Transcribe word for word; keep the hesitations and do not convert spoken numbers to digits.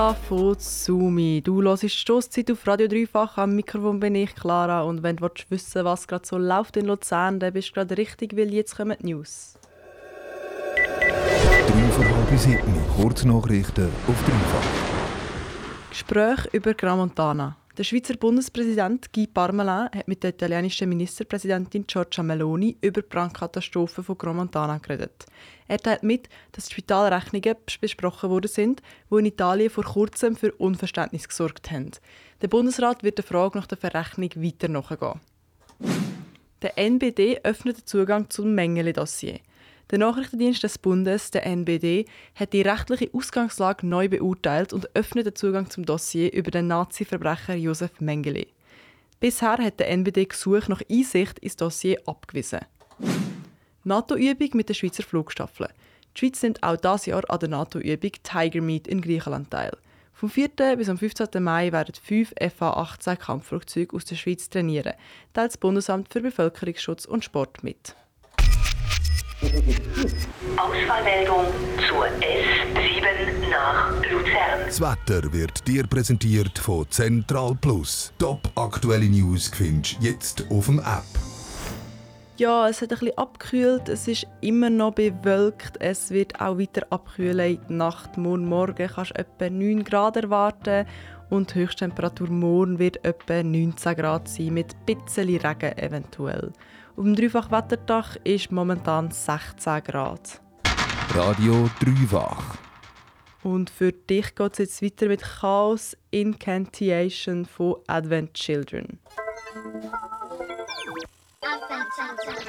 Von Sumi. Du hörst die Stosszeit auf Radio dreifach. Am Mikrofon bin ich, Clara. Und wenn du wissen willst, was gerade so läuft in Luzern, dann bist du gerade richtig, weil jetzt kommen die News. Drei vor halb sieben. Kurznachrichten auf dreifach. Gespräch über Gramontana. Der Schweizer Bundespräsident Guy Parmelin hat mit der italienischen Ministerpräsidentin Giorgia Meloni über die Brandkatastrophe von Gramontana geredet. Er teilt mit, dass die Spitalrechnungen besprochen worden sind, die in Italien vor kurzem für Unverständnis gesorgt haben. Der Bundesrat wird der Frage nach der Verrechnung weiter nachgehen. Der N B D öffnet den Zugang zum Mengele-Dossier. Der Nachrichtendienst des Bundes, der N B D, hat die rechtliche Ausgangslage neu beurteilt und öffnet den Zugang zum Dossier über den Nazi-Verbrecher Josef Mengele. Bisher hat der N B D Gesuch nach Einsicht ins Dossier abgewiesen. NATO-Übung mit der Schweizer Flugstaffel. Die Schweiz nimmt auch dieses Jahr an der NATO-Übung Tiger Meet in Griechenland teil. Vom vierten bis am fünfzehnten Mai werden fünf F A achtzehn Kampfflugzeuge aus der Schweiz trainieren, teilt das Bundesamt für Bevölkerungsschutz und Sport mit. Ausfallmeldung zur S sieben nach Luzern. Das Wetter wird dir präsentiert von Central Plus. Top aktuelle News findest du jetzt auf dem App. Ja, es hat ein bisschen abgekühlt, es ist immer noch bewölkt, es wird auch weiter abkühlen in der Nacht. Morgen, morgen kannst du etwa neun Grad erwarten und die Höchsttemperatur morgen wird etwa neunzehn Grad sein, mit ein bisschen Regen eventuell. Auf dem Dreifach-Wetterdach ist momentan sechzehn Grad. Radio dreifach. Und für dich geht es jetzt weiter mit Chaos Incantation von Advent Children. Advent Children.